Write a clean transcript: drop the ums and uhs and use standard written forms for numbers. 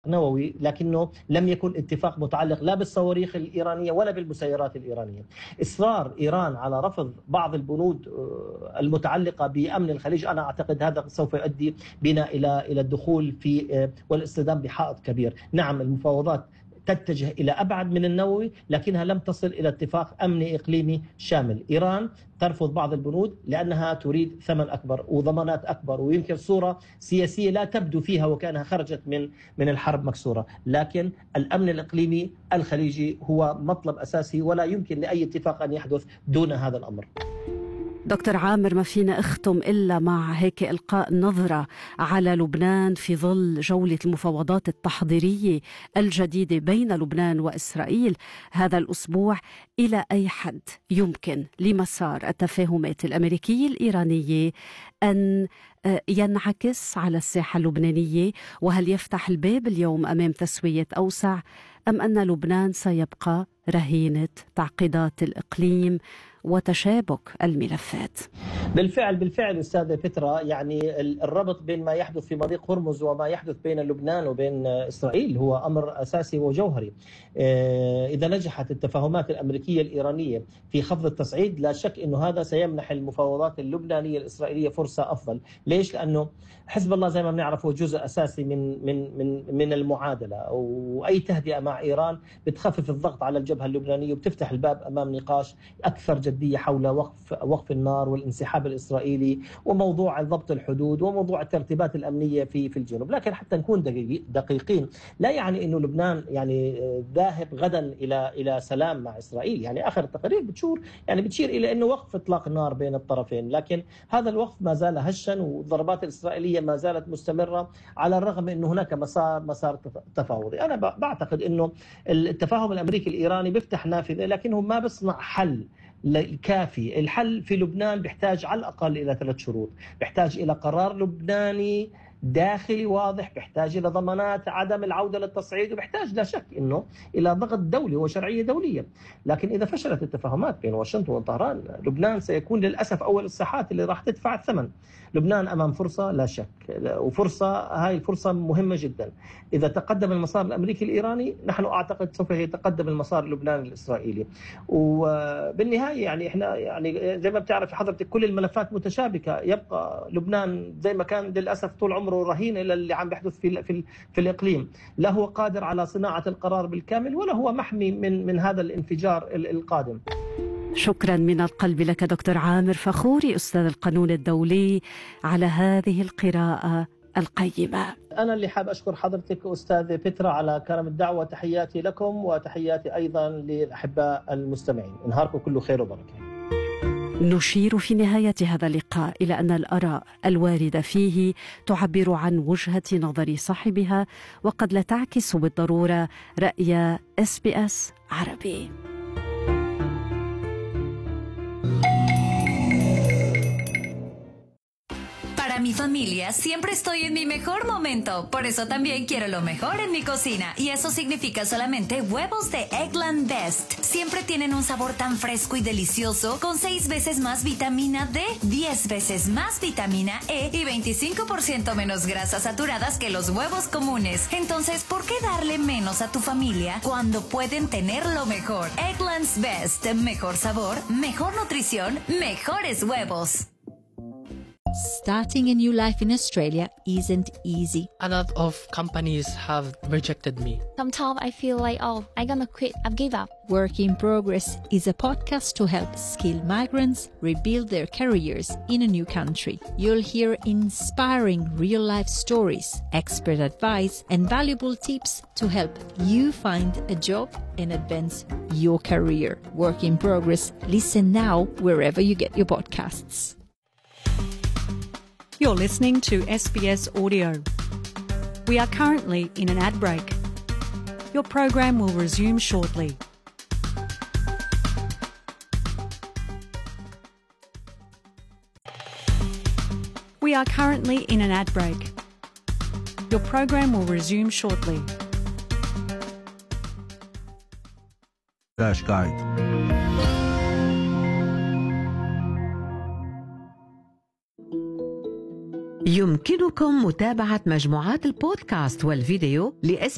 نووي، لكنه لم يكن اتفاق متعلق لا بالصواريخ الإيرانية ولا بالمسيرات الإيرانية. إصرار إيران على رفض بعض البنود المتعلقة بأمن الخليج، أنا أعتقد هذا سوف يؤدي بنا إلى الدخول في والاصطدام بحائط كبير. نعم، المفاوضات تتجه إلى أبعد من النووي، لكنها لم تصل إلى اتفاق أمني إقليمي شامل. إيران ترفض بعض البنود لأنها تريد ثمن أكبر وضمانات أكبر، ويمكن صورة سياسية لا تبدو فيها وكأنها خرجت من الحرب مكسورة. لكن الأمن الإقليمي الخليجي هو مطلب أساسي، ولا يمكن لأي اتفاق أن يحدث دون هذا الأمر. دكتور عامر، ما فينا اختم إلا مع هيك إلقاء نظرة على لبنان في ظل جولة المفاوضات التحضيرية الجديدة بين لبنان وإسرائيل هذا الأسبوع. إلى أي حد يمكن لمسار التفاهمات الأمريكية الإيرانية أن ينعكس على الساحة اللبنانية؟ وهل يفتح الباب اليوم أمام تسوية أوسع، أم أن لبنان سيبقى رهينة تعقيدات الإقليم وتشابك الملفات؟ بالفعل أستاذة بترا، يعني الربط بين ما يحدث في مضيق هرمز وما يحدث بين لبنان وبين إسرائيل هو أمر أساسي وجوهري. إذا نجحت التفاهمات الأمريكية الإيرانية في خفض التصعيد، لا شك أنه هذا سيمنح المفاوضات اللبنانية الإسرائيلية فرصة أفضل. ليش؟ لأنه حزب الله زي ما بنعرف هو جزء أساسي من المعادلة، وأي تهدئة مع إيران بتخفف الضغط على الجبهة اللبنانية وبتفتح الباب أمام نقاش أكثر جدية حول وقف النار والانسحاب الإسرائيلي وموضوع ضبط الحدود وموضوع الترتيبات الأمنية في الجنوب. لكن حتى نكون دقيقين، لا يعني إنه لبنان يعني ذاهب غدا إلى سلام مع إسرائيل. يعني آخر التقارير بتشير إلى إنه وقف إطلاق النار بين الطرفين، لكن هذا الوقف ما زال هشا والضربات الإسرائيلية ما زالت مستمرة، على الرغم إنه هناك مسار تفاوضي. أنا بعتقد إنه التفاهم الأمريكي الإيراني بيفتح نافذة، لكنه ما بيصنع حل كافي. الحل في لبنان بيحتاج على الأقل إلى 3 شروط. بيحتاج إلى قرار لبناني داخلي واضح، بيحتاج إلى ضمانات عدم العودة للتصعيد، وبيحتاج لا شك إنه إلى ضغط دولي وشرعية دولية. لكن إذا فشلت التفاهمات بين واشنطن وطهران، لبنان سيكون للأسف أول الساحات اللي راح تدفع الثمن. لبنان أمام فرصة لا شك، هاي الفرصة مهمة جدا. إذا تقدم المسار الأمريكي الإيراني، نحن أعتقد سوف يتقدم المسار اللبناني الإسرائيلي. وبالنهاية يعني إحنا يعني زي ما بتعرف حضرتك كل الملفات متشابكة. يبقى لبنان زي ما كان للأسف طول عمره رهين إلى اللي عم بيحدث في الإقليم. لا هو قادر على صناعة القرار بالكامل، ولا هو محمي من هذا الانفجار القادم. شكرا من القلب لك دكتور عامر فخوري، أستاذ القانون الدولي، على هذه القراءة القيمة. أنا اللي حاب أشكر حضرتك أستاذ بترا على كرم الدعوة. تحياتي لكم وتحياتي أيضا للأحباء المستمعين. نهاركم كله خير وبركة. نشير في نهاية هذا اللقاء إلى أن الآراء الواردة فيه تعبر عن وجهة نظر صاحبها، وقد لا تعكس بالضرورة رأي SBS عربي. Para mi familia siempre estoy en mi mejor momento, por eso también quiero lo mejor en mi cocina, y eso significa solamente huevos de Eggland Best. Siempre tienen un sabor tan fresco y delicioso, con 6 veces más vitamina D, 10 veces más vitamina E y 25% menos grasas saturadas que los huevos comunes. Entonces, ¿por qué darle menos a tu familia cuando pueden tener lo mejor? Eggland's Best, mejor sabor, mejor nutrición, mejores huevos. Starting a new life in Australia isn't easy. A lot of companies have rejected me. Sometimes I feel like, I'm gonna quit, I've give up. Work in Progress is a podcast to help skilled migrants rebuild their careers in a new country. You'll hear inspiring real-life stories, expert advice, and valuable tips to help you find a job and advance your career. Work in Progress. Listen now wherever you get your podcasts. You're listening to SBS Audio. We are currently in an ad break. Your program will resume shortly. We are currently in an ad break. Your program will resume shortly. Flash Guide. يمكنكم متابعة مجموعات البودكاست والفيديو لإس